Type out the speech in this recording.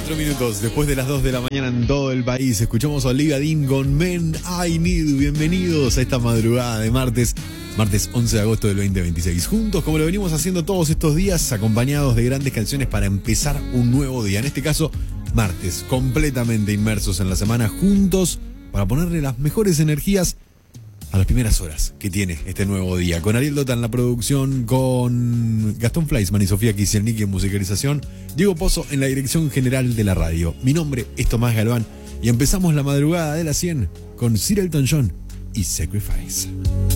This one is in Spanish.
4 minutos después de las 2 de la mañana en todo el país. Escuchamos a Olivia Dean con Men I Need. Bienvenidos a esta madrugada de martes 11 de agosto del 2026. Juntos, como lo venimos haciendo todos estos días, acompañados de grandes canciones para empezar un nuevo día. En este caso, martes, completamente inmersos en la semana, juntos para ponerle las mejores energías a las primeras horas que tiene este nuevo día. Con Ariel Dota en la producción, con Gastón Fleischmann y Sofía Kisielniki en musicalización, Diego Pozo en la dirección general de la radio. Mi nombre es Tomás Galván y empezamos la madrugada de las 100 con Sir Elton John y Sacrifice.